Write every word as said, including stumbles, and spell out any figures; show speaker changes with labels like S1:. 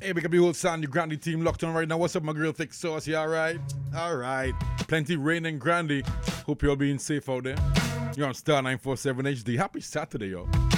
S1: Hey, big up the whole Sandy Grandy team locked on right now. What's up, my girl Thick Sauce? You alright? Alright. Plenty rain and Grandy. Hope you're all being safe out there. You're on Star nine four seven H D. Happy Saturday, yo.